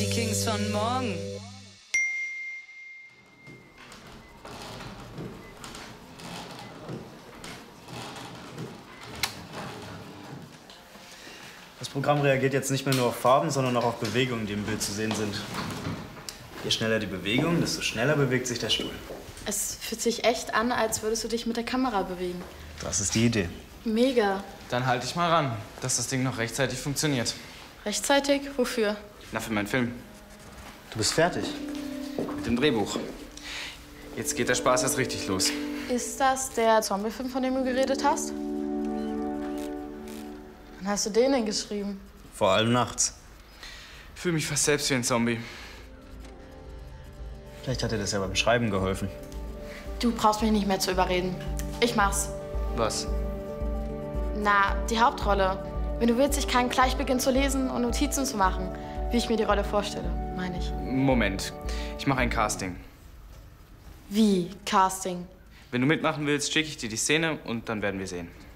Kings von morgen. Das Programm reagiert jetzt nicht mehr nur auf Farben, sondern auch auf Bewegungen, die im Bild zu sehen sind. Je schneller die Bewegung, desto schneller bewegt sich der Stuhl. Es fühlt sich echt an, als würdest du dich mit der Kamera bewegen. Das ist die Idee. Mega. Dann halte ich mal ran, dass das Ding noch rechtzeitig funktioniert. Rechtzeitig? Wofür? Na, für meinen Film. Du bist fertig. Mit dem Drehbuch. Jetzt geht der Spaß erst richtig los. Ist das der Zombie-Film, von dem du geredet hast? Wann hast du den denn geschrieben? Vor allem nachts. Ich fühle mich fast selbst wie ein Zombie. Vielleicht hat dir das ja beim Schreiben geholfen. Du brauchst mich nicht mehr zu überreden. Ich mach's. Was? Na, die Hauptrolle. Wenn du willst, ich kann gleich beginnen zu lesen und Notizen zu machen, wie ich mir die Rolle vorstelle, meine ich. Moment. Ich mache ein Casting. Wie Casting? Wenn du mitmachen willst, schicke ich dir die Szene und dann werden wir sehen.